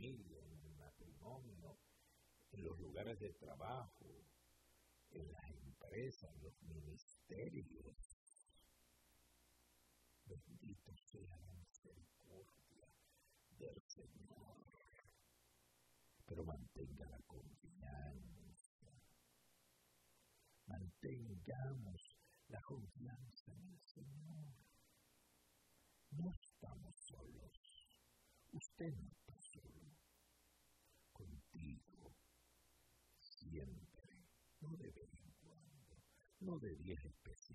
familia, en el matrimonio, en los lugares de trabajo, en las empresas, en los ministerios. Bendito sea la misericordia del Señor. Pero mantenga la confianza. Mantengamos la confianza en el Señor. No estamos solos. Usted no está solo. Contigo, siempre, no de vez en cuando, no de días especiales.